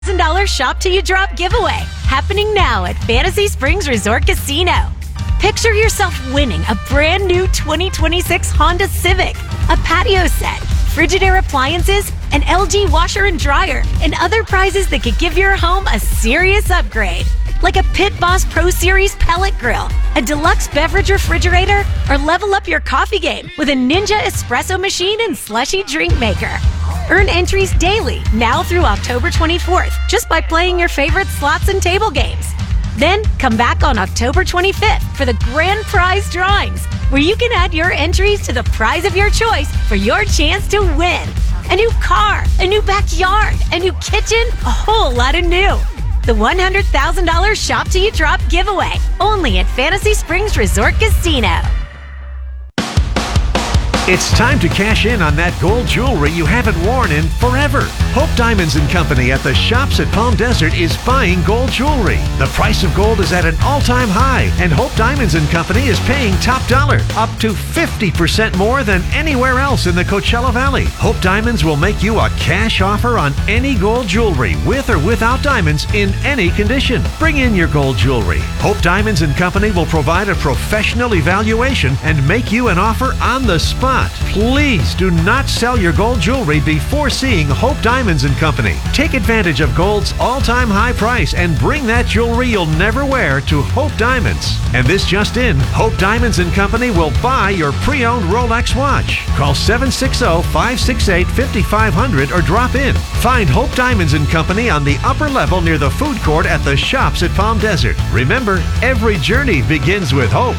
$1,000 Shop Till You Drop giveaway happening now at Fantasy Springs Resort Casino. Picture yourself winning a brand new 2026 Honda Civic, a patio set, Frigidaire appliances, an LG washer and dryer, and other prizes that could give your home a serious upgrade. Like a Pit Boss Pro Series pellet grill, a deluxe beverage refrigerator, or level up your coffee game with a Ninja espresso machine and slushy drink maker. Earn entries daily now through October 24th just by playing your favorite slots and table games. Then come back on October 25th for the grand prize drawings, where you can add your entries to the prize of your choice for your chance to win. A new car, a new backyard, a new kitchen, a whole lot of new. The $100,000 Shop Till You Drop giveaway, only at Fantasy Springs Resort Casino. It's time to cash in on that gold jewelry you haven't worn in forever. Hope Diamonds & Company at the Shops at Palm Desert is buying gold jewelry. The price of gold is at an all-time high, and Hope Diamonds & Company is paying top dollar, up to 50% more than anywhere else in the Coachella Valley. Hope Diamonds will make you a cash offer on any gold jewelry, with or without diamonds, in any condition. Bring in your gold jewelry. Hope Diamonds & Company will provide a professional evaluation and make you an offer on the spot. Please do not sell your gold jewelry before seeing Hope Diamonds & Company. Take advantage of gold's all-time high price and bring that jewelry you'll never wear to Hope Diamonds. And this just in, Hope Diamonds & Company will buy your pre-owned Rolex watch. Call 760-568-5500 or drop in. Find Hope Diamonds & Company on the upper level near the food court at the Shops at Palm Desert. Remember, every journey begins with hope.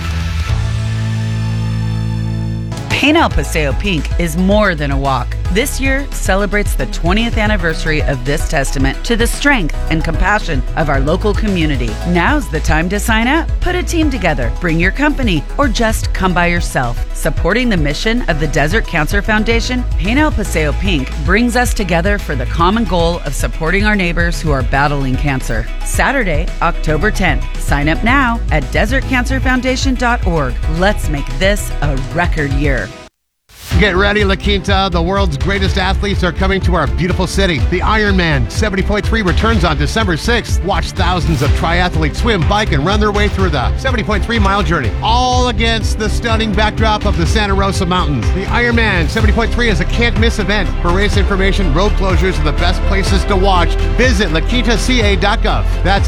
Paint El Paseo Pink is more than a walk. This year celebrates the 20th anniversary of this testament to the strength and compassion of our local community. Now's the time to sign up. Put a team together, bring your company, or just come by yourself. Supporting the mission of the Desert Cancer Foundation, Paint El Paseo Pink brings us together for the common goal of supporting our neighbors who are battling cancer. Saturday, October 10th. Sign up now at desertcancerfoundation.org. Let's make this a record year. Get ready, La Quinta. The world's greatest athletes are coming to our beautiful city. The Ironman 70.3 returns on December 6th. Watch thousands of triathletes swim, bike, and run their way through the 70.3-mile journey, all against the stunning backdrop of the Santa Rosa Mountains. The Ironman 70.3 is a can't-miss event. For race information, road closures, and the best places to watch, visit laquintaca.gov. That's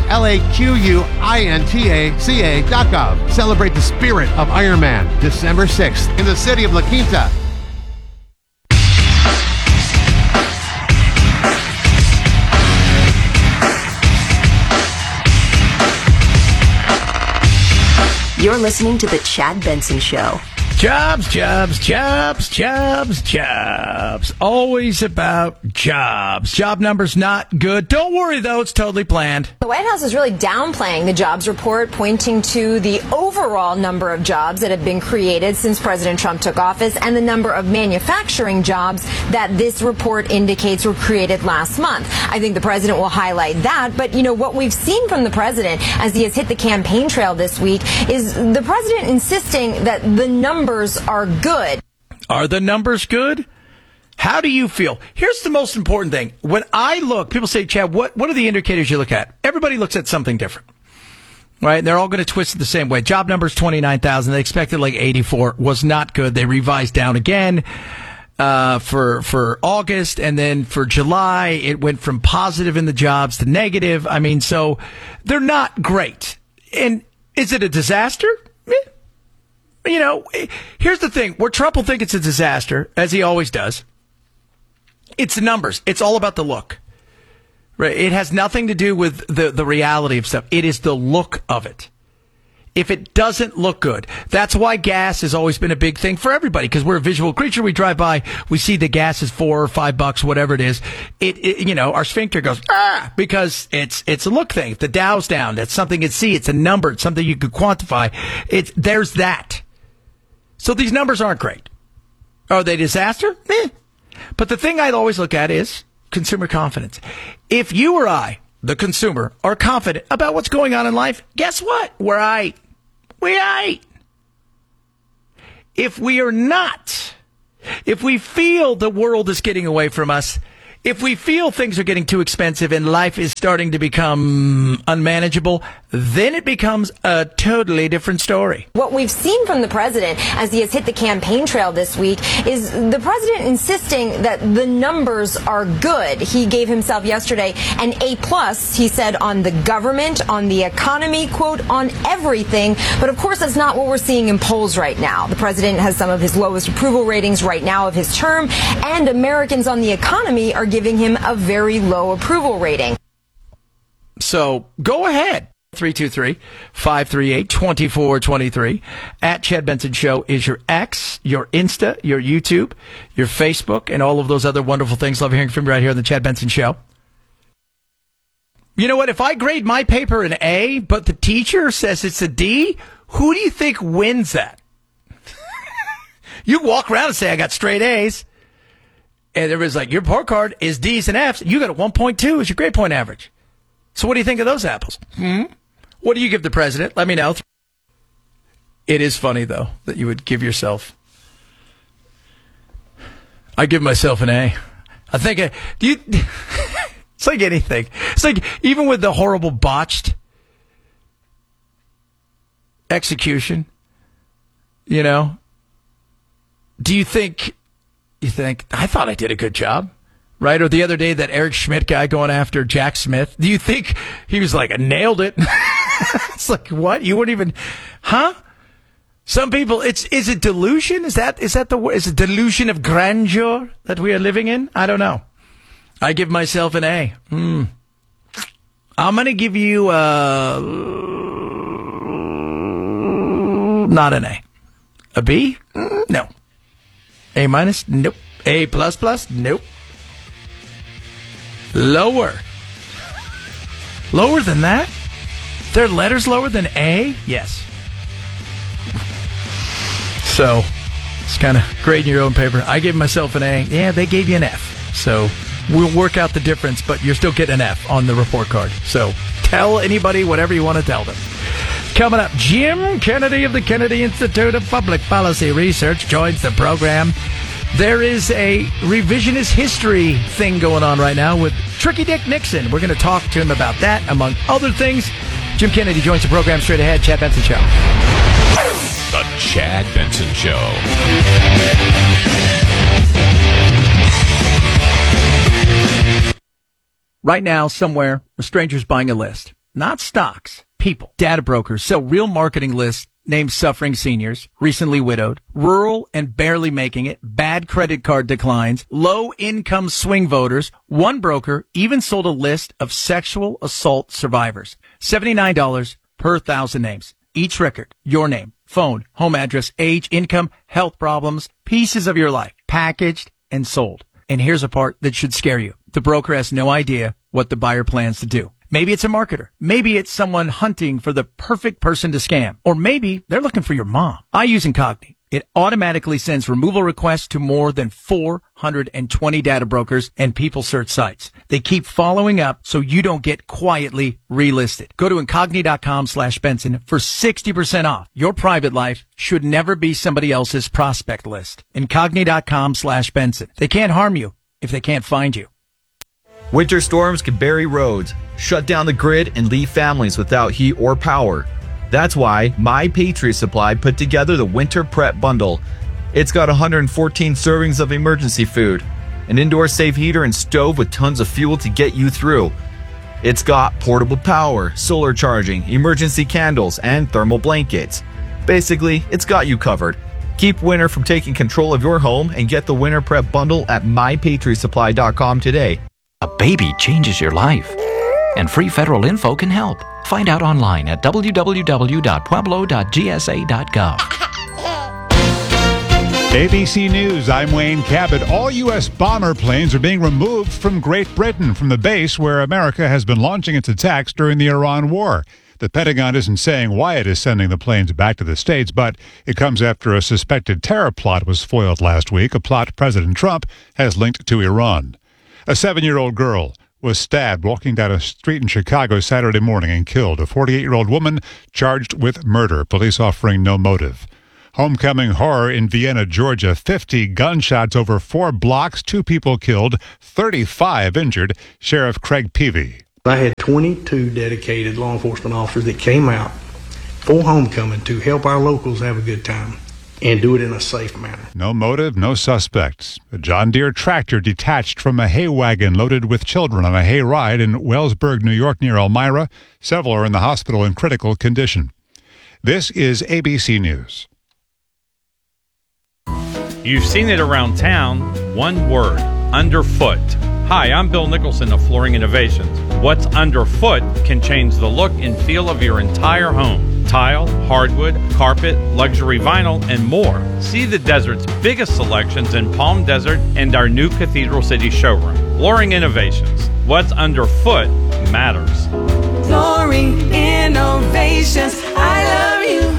LAQUINTACA.gov. Celebrate the spirit of Ironman, December 6th, in the city of La Quinta. You're listening to The Chad Benson Show. Jobs, jobs, jobs, jobs, jobs. Always about jobs. Job numbers not good. Don't worry, though. It's totally planned. The White House is really downplaying the jobs report, pointing to the overall number of jobs that have been created since President Trump took office and the number of manufacturing jobs that this report indicates were created last month. I think the president will highlight that. But, you know, what we've seen from the president as he has hit the campaign trail this week is the president insisting that the numbers are good. Are the numbers good? How do you feel? Here's the most important thing. When I look, people say, Chad, what are the indicators you look at? Everybody looks at something different, right? And they're all going to twist it the same way. Job numbers, 29,000. They expected like 84. Was not good. They revised down again for August. And then for July, it went from positive in the jobs to negative. I mean, so they're not great. And is it a disaster? You know, here's the thing. Where Trump will think it's a disaster, as he always does, it's the numbers. It's all about the look. Right? It has nothing to do with the reality of stuff. It is the look of it. If it doesn't look good, that's why gas has always been a big thing for everybody, because we're a visual creature. We drive by, we see the gas is $4 or $5, whatever it is. It you know, our sphincter goes, because it's a look thing. If the Dow's down, that's something you see. It's a number. It's something you could quantify. There's that. So these numbers aren't great. Are they disaster? But the thing I'd always look at is consumer confidence. If you or I, the consumer, are confident about what's going on in life, guess what? We're aight. We're aight. If we are not, if we feel the world is getting away from us, If we feel things are getting too expensive and life is starting to become unmanageable, then it becomes a totally different story. What we've seen from the president as he has hit the campaign trail this week is the president insisting that the numbers are good. He gave himself yesterday an A+, he said, on the government, on the economy, quote, on everything. But of course, that's not what we're seeing in polls right now. The president has some of his lowest approval ratings right now of his term, and Americans on the economy are giving him a very low approval rating. So go ahead. 323-538-2423. At Chad Benson Show is your X, your Insta, your YouTube, your Facebook, and all of those other wonderful things. Love hearing from you right here on the Chad Benson Show. You know what? If I grade my paper an A, but the teacher says it's a D, who do you think wins that? You walk around and say, I got straight A's. And everybody's like, your report card is D's and F's. You got a 1.2 as your grade point average. So what do you think of those apples? What do you give the president? Let me know. It is funny, though, that you would give yourself. I give myself an A. I think, it's like anything. It's like even with the horrible botched execution, you know, do you think, I thought I did a good job? Right? Or the other day, that Eric Schmidt guy going after Jack Smith. Do you think he was like, I nailed it? It's like, what? You wouldn't even, huh? Some people, is it delusion? Is the word? Is it delusion of grandeur that we are living in? I don't know. I give myself an A. I'm going to give you, not an A. A B? No. A minus? Nope. A plus plus? Nope. Lower. Lower than that? Their letters lower than A? Yes. So, it's kind of grading your own paper. I gave myself an A. Yeah, they gave you an F. So, we'll work out the difference, but you're still getting an F on the report card. So, tell anybody whatever you want to tell them. Coming up, Jim Kennedy of the Kennedy Institute of Public Policy Research joins the program. There is a revisionist history thing going on right now with Tricky Dick Nixon. We're going to talk to him about that, among other things. Jim Kennedy joins the program straight ahead. Chad Benson Show. The Chad Benson Show. Right now, somewhere, a stranger's buying a list. Not stocks, people. Data brokers sell real marketing lists named suffering seniors, recently widowed, rural and barely making it, bad credit card declines, low-income swing voters. One broker even sold a list of sexual assault survivors. $79 per 1,000 names. Each record, your name, phone, home address, age, income, health problems, pieces of your life, packaged and sold. And here's a part that should scare you. The broker has no idea what the buyer plans to do. Maybe it's a marketer. Maybe it's someone hunting for the perfect person to scam. Or maybe they're looking for your mom. I use Incogni. It automatically sends removal requests to more than 420 data brokers and people search sites. They keep following up so you don't get quietly relisted. Go to Incogni.com/Benson for 60% off. Your private life should never be somebody else's prospect list. Incogni.com/Benson. They can't harm you if they can't find you. Winter storms can bury roads, shut down the grid, and leave families without heat or power. That's why My Patriot Supply put together the Winter Prep Bundle. It's got 114 servings of emergency food, an indoor safe heater and stove with tons of fuel to get you through. It's got portable power, solar charging, emergency candles, and thermal blankets. Basically, it's got you covered. Keep winter from taking control of your home and get the Winter Prep Bundle at MyPatriotSupply.com today. A baby changes your life, and free federal info can help. Find out online at www.pueblo.gsa.gov. ABC News, I'm Wayne Cabot. All U.S. bomber planes are being removed from Great Britain, from the base where America has been launching its attacks during the Iran war. The Pentagon isn't saying why it is sending the planes back to the States, but it comes after a suspected terror plot was foiled last week, a plot President Trump has linked to Iran. A 7-year-old girl was stabbed walking down a street in Chicago Saturday morning and killed. A 48-year-old woman charged with murder, police offering no motive. Homecoming horror in Vienna, Georgia. 50 gunshots over 4 blocks, 2 people killed, 35 injured. Sheriff Craig Peavy. I had 22 dedicated law enforcement officers that came out for homecoming to help our locals have a good time and do it in a safe manner. No motive, no suspects. A John Deere tractor detached from a hay wagon loaded with children on a hay ride in Wellsburg, New York, near Elmira. Several are in the hospital in critical condition. This is ABC News. You've seen it around town. One word: underfoot. Hi, I'm Bill Nicholson of Flooring Innovations. What's underfoot can change the look and feel of your entire home. Tile, hardwood, carpet, luxury vinyl, and more. See the desert's biggest selections in Palm Desert and our new Cathedral City showroom. Flooring Innovations. What's underfoot matters. Flooring Innovations. I love you.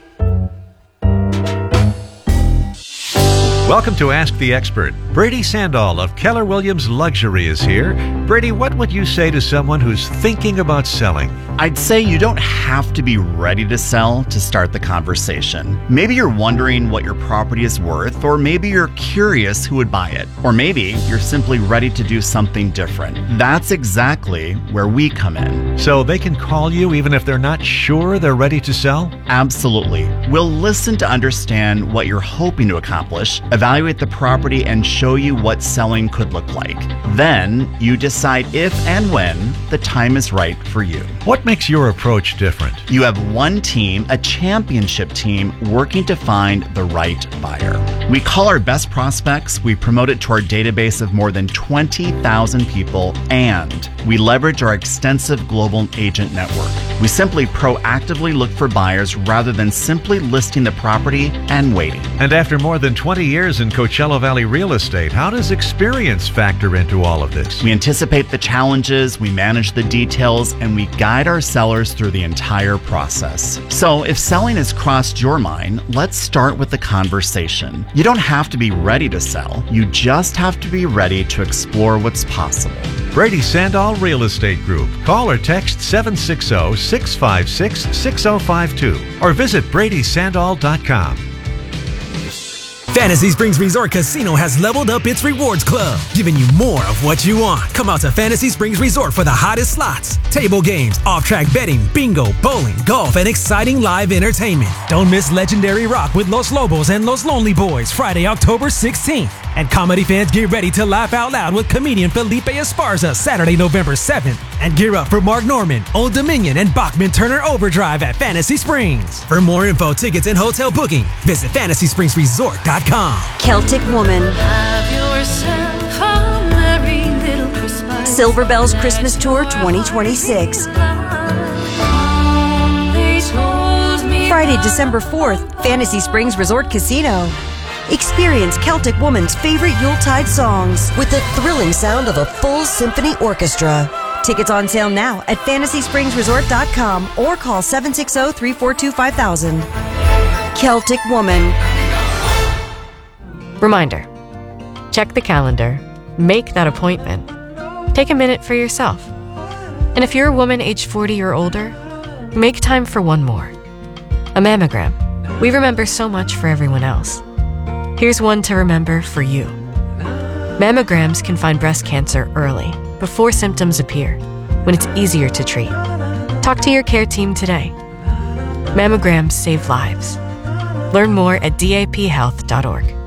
Welcome to Ask the Expert. Brady Sandall of Keller Williams Luxury is here. Brady, what would you say to someone who's thinking about selling? I'd say you don't have to be ready to sell to start the conversation. Maybe you're wondering what your property is worth, or maybe you're curious who would buy it, or maybe you're simply ready to do something different. That's exactly where we come in. So they can call you even if they're not sure they're ready to sell? Absolutely. We'll listen to understand what you're hoping to accomplish, evaluate the property, and show you what selling could look like. Then you decide if and when the time is right for you. What makes your approach different? You have one team, a championship team, working to find the right buyer. We call our best prospects, we promote it to our database of more than 20,000 people, and we leverage our extensive global agent network. We simply proactively look for buyers rather than simply listing the property and waiting. And after more than 20 years in Coachella Valley real estate, how does experience factor into all of this? We anticipate the challenges, we manage the details, and we guide our sellers through the entire process. So if selling has crossed your mind, let's start with the conversation. You don't have to be ready to sell. You just have to be ready to explore what's possible. Brady Sandall Real Estate Group. Call or text 760-656-6052 or visit BradySandall.com. Fantasy Springs Resort Casino has leveled up its rewards club, giving you more of what you want. Come out to Fantasy Springs Resort for the hottest slots, table games, off-track betting, bingo, bowling, golf, and exciting live entertainment. Don't miss Legendary Rock with Los Lobos and Los Lonely Boys Friday, October 16th. And comedy fans get ready to laugh out loud with comedian Felipe Esparza Saturday, November 7th. And gear up for Mark Norman, Old Dominion, and Bachman Turner Overdrive at Fantasy Springs. For more info, tickets, and hotel booking, visit FantasySpringsResort.com. Celtic Woman. Silver Bells Christmas Tour 2026. Friday, December 4th, Fantasy Springs Resort Casino. Experience Celtic Woman's favorite Yuletide songs with the thrilling sound of a full symphony orchestra. Tickets on sale now at FantasySpringsResort.com or call 760-342-5000. Celtic Woman. Reminder: check the calendar, make that appointment, take a minute for yourself. And if you're a woman age 40 or older, make time for one more. A mammogram. We remember so much for everyone else. Here's one to remember for you. Mammograms can find breast cancer early, before symptoms appear, when it's easier to treat. Talk to your care team today. Mammograms save lives. Learn more at daphealth.org.